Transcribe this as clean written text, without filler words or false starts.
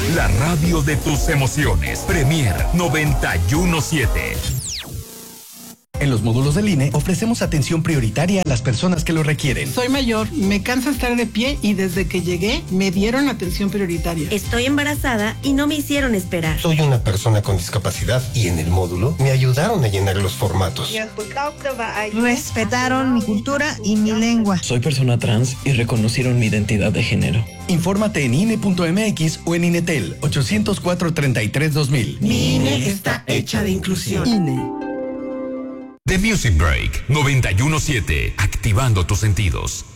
La radio de tus emociones. Premier 917. En los módulos del INE ofrecemos atención prioritaria a las personas que lo requieren. Soy mayor, me cansa estar de pie y desde que llegué me dieron atención prioritaria. Estoy embarazada y no me hicieron esperar. Soy una persona con discapacidad y en el módulo me ayudaron a llenar los formatos. Respetaron mi cultura y mi lengua. Soy persona trans y reconocieron mi identidad de género. Infórmate en INE.mx o en INETEL 804-33-2000. Mi INE está hecha de inclusión. INE. The Music Break 917. Activando tus sentidos.